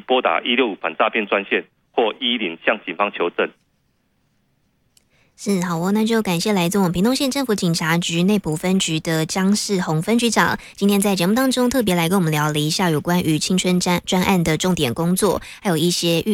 拨打165反诈骗专线或110向警方求证。 是，好哦，那就感谢来自我们屏东县政府警察局内埔分局的江世宏分局长，今天在节目当中特别来跟我们聊了一下有关于青春专案的重点工作，还有一些